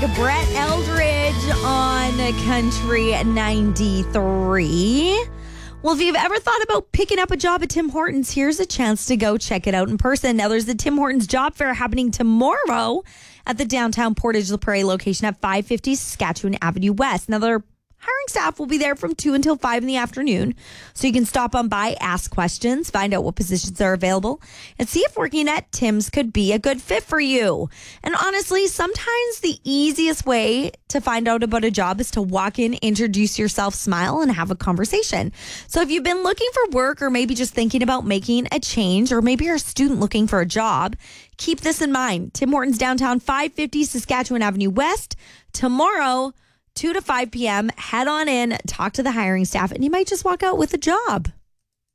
Brett Eldridge on Country 93. Well, if you've ever thought about picking up a job at Tim Hortons, here's a chance to go check it out in person. Now, there's the Tim Hortons Job Fair happening tomorrow at the downtown Portage La Prairie location at 550 Saskatchewan Avenue West. Now, their hiring staff will be there from 2 until 5 in the afternoon. So you can stop on by, ask questions, find out what positions are available, and see if working at Tim's could be a good fit for you. And honestly, sometimes the easiest way to find out about a job is to walk in, introduce yourself, smile, and have a conversation. So if you've been looking for work or maybe just thinking about making a change, or maybe you're a student looking for a job, keep this in mind. Tim Hortons downtown, 550 Saskatchewan Avenue West. Tomorrow, 2 to 5 p.m. Head on in, talk to the hiring staff, and you might just walk out with a job.